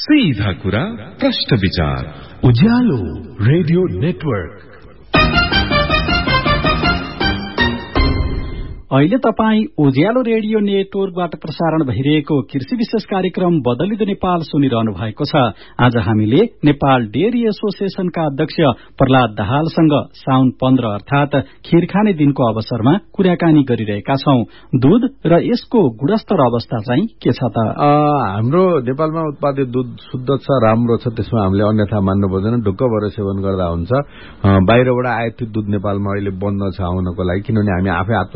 सीधा कुरा प्रश्न विचार उज्यालो रेडियो नेटवर्क। अहिले तपाई उज्यालो रेडियो नेटवर्कबाट प्रसारण भइरहेको कृषि विशेष कार्यक्रम बदलिदो नेपाल सुनिरहनु भएको छ। आज हामीले नेपाल डेयरी एसोसिएशनका अध्यक्ष प्रहलाद दाहालसँग साउन 15 अर्थात खीर खाने दिनको अवसरमा कुराकानी गरिरहेका छौं। दूध र यसको गुणस्तर अवस्था चाहिँ के छ त? हाम्रो नेपालमा उत्पादित दूध शुद्ध छ, राम्रो छ, त्यसमा हामीले अन्यथा मान्नु पर्दैन। ढुक्क भएर सेवन गर्दा हुन्छ। बाहिरबाट आयातित दूध नेपालमा अहिले बन्द छ आउनको लागि, किनभने हामी आफै